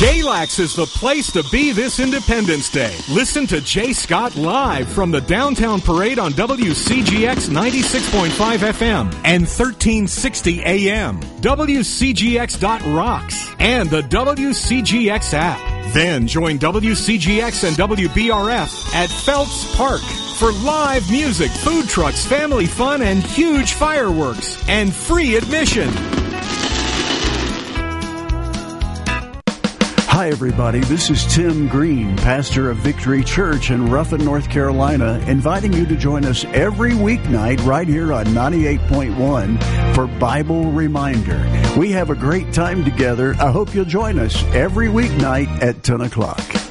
Galax is the place to be this Independence Day. Listen to Jay Scott live from the Downtown Parade on WCGX 96.5 FM and 1360 AM, WCGX.rocks, and the WCGX app. Then join WCGX and WBRF at Phelps Park for live music, food trucks, family fun, and huge fireworks, and free admission. Hi, everybody. This is Tim Green, pastor of Victory Church in Ruffin, North Carolina, inviting you to join us every weeknight right here on 98.1 for Bible Reminder. We have a great time together. I hope you'll join us every weeknight at 10 o'clock.